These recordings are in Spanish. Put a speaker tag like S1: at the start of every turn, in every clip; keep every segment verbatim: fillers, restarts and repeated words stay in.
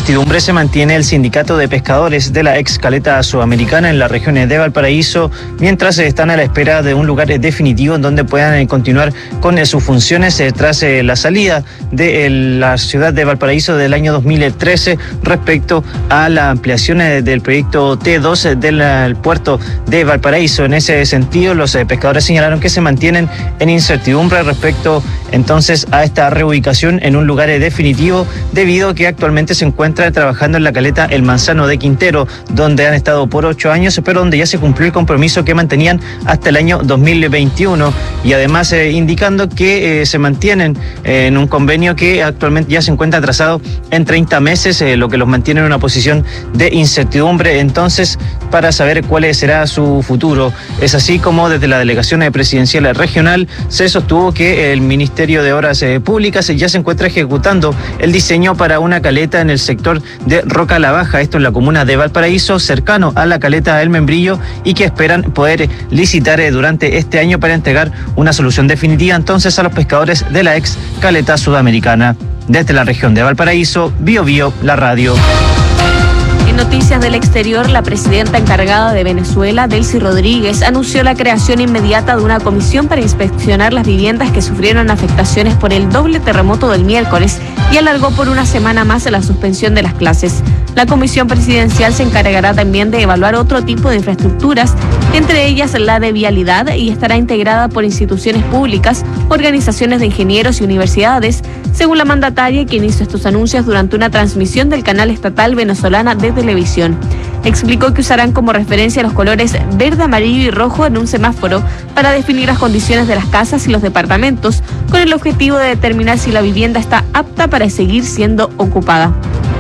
S1: incertidumbre se mantiene el sindicato de pescadores de la ex caleta sudamericana en las regiones de Valparaíso, mientras están a la espera de un lugar definitivo en donde puedan continuar con sus funciones tras la salida de la ciudad de Valparaíso del año dos mil trece respecto a la ampliación del proyecto T dos del puerto de Valparaíso. En ese sentido, los pescadores señalaron que se mantienen en incertidumbre respecto entonces a esta reubicación en un lugar definitivo, debido a que actualmente se encuentra trabajando en la caleta El Manzano de Quintero, donde han estado por ocho años, pero donde ya se cumplió el compromiso que mantenían hasta el año dos mil veintiuno, y además eh, indicando que eh, se mantienen eh, en un convenio que actualmente ya se encuentra atrasado en treinta meses, eh, lo que los mantiene en una posición de incertidumbre entonces para saber cuál será su futuro. Es así como desde la delegación presidencial regional se sostuvo que el Ministerio de Obras eh, Públicas ya se encuentra ejecutando el diseño para una caleta en el sector de Roca la Baja, esto en la comuna de Valparaíso, cercano a la caleta El Membrillo, y que esperan poder licitar eh, durante este año para entregar una solución definitiva entonces a los pescadores de la ex caleta sudamericana. Desde la región de Valparaíso, Bio Bio, la radio.
S2: En noticias del exterior, la presidenta encargada de Venezuela, Delcy Rodríguez, anunció la creación inmediata de una comisión para inspeccionar las viviendas que sufrieron afectaciones por el doble terremoto del miércoles y alargó por una semana más la suspensión de las clases. La comisión presidencial se encargará también de evaluar otro tipo de infraestructuras, entre ellas la de vialidad, y estará integrada por instituciones públicas, organizaciones de ingenieros y universidades, según la mandataria, quien hizo estos anuncios durante una transmisión del canal estatal venezolana de televisión. Explicó que usarán como referencia los colores verde, amarillo y rojo en un semáforo para definir las condiciones de las casas y los departamentos, con el objetivo de determinar si la vivienda está apta para seguir siendo ocupada.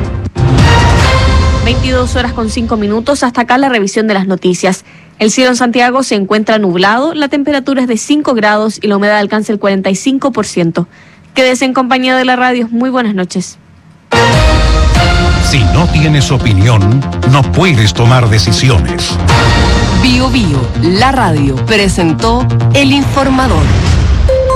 S2: veintidós horas con cinco minutos, hasta acá la revisión de las noticias. El cielo en Santiago se encuentra nublado, la temperatura es de cinco grados y la humedad alcanza el cuarenta y cinco por ciento. Quédese en compañía de la radio. Muy buenas noches.
S3: Si no tienes opinión, no puedes tomar decisiones.
S4: Bio Bio, la radio, presentó El Informador.